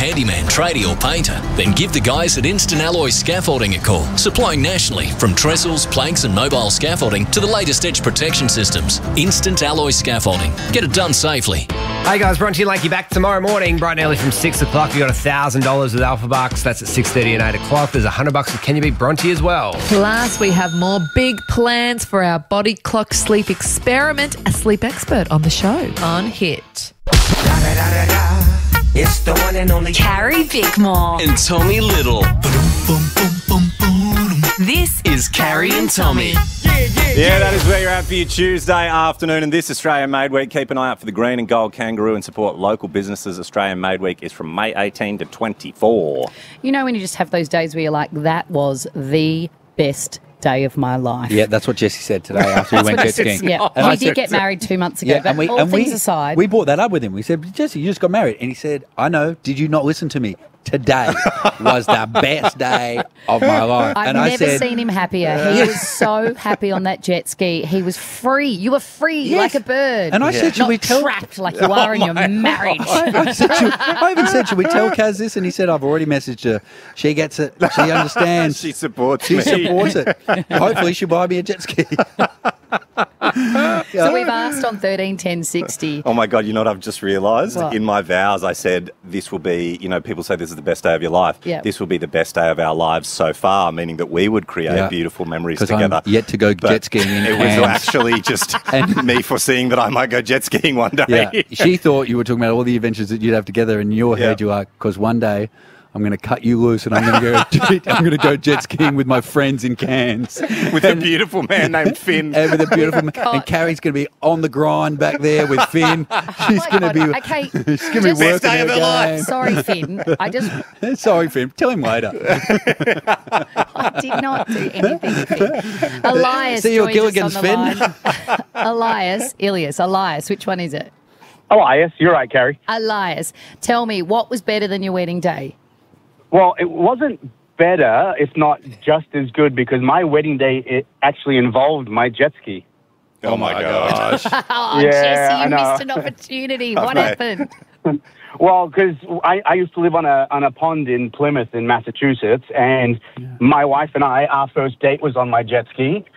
handyman, tradie or painter? Then give the guys at Instant Alloy Scaffolding a call. Supplying nationally from trestles, planks and mobile scaffolding to the latest edge protection systems. Instant Alloy Scaffolding. Get it done safely. Hey guys, Bronte and Lakey back tomorrow morning, bright and early from 6 o'clock. You got $1,000 with Alpha Bucks. That's at 6:30 and 8 o'clock. There's $100 with Can You Beat Bronte as well. Plus, we have more big plans for our body clock sleep experiment. A sleep expert on the show on Hit. It's the one and only Carrie Bickmore. And Tommy Little. This Is Carrie and Tommy. Yeah, that is where you're at for your Tuesday afternoon. And this Australian Made Week, keep an eye out for the green and gold kangaroo and support local businesses. Australian Made Week is from May 18 to 24. You know when you just have those days where you're like, that was the best day of my life. Yeah, that's what Jesse said today after we went jet skiing. Yeah, And I we did said- get married 2 months ago. But all things aside, we brought that up with him. We said, Jesse, you just got married. And he said, I know, did you not listen to me? Today was the best day of my life. I've never seen him happier. He was so happy on that jet ski. He was free. You were free like a bird. And I said, should we tell... trapped like you are in your marriage. I even said, should we tell Kaz this? And he said, I've already messaged her. She gets it. She understands. She supports She me. supports it. Hopefully she'll buy me a jet ski. So we've asked on 13 10 60. Oh my God, you know what I've just realised? What? In my vows, I said this will be, you know, people say this is the best day of your life. Yeah. This will be the best day of our lives so far, meaning that we would create beautiful memories together. I'm yet to go jet skiing in It was actually just me foreseeing that I might go jet skiing one day. Yeah, she thought you were talking about all the adventures that you'd have together. In your head, you're like, because one day I'm going to cut you loose and I'm going to go jet skiing with my friends in Cairns With a beautiful man named Finn. and with a beautiful man. And Carrie's going to be on the grind back there with Finn. She's going to be Okay, she's going to be just- working Best day of her her life. game. Sorry, Finn. I just Sorry, Finn. Tell him later. I did not do anything, Finn. Elias, See you at joins us Gilligan's, on the line. Elias, which one is it? Elias, you're right, Carrie. Elias, tell me, what was better than your wedding day? Well, it wasn't better, if not just as good, because my wedding day it actually involved my jet ski. Oh my gosh. Oh, Yeah, Jesse, I you know. missed an opportunity. What happened? Well, because I used to live on a pond in Plymouth in Massachusetts, and my wife and I, our first date was on my jet ski.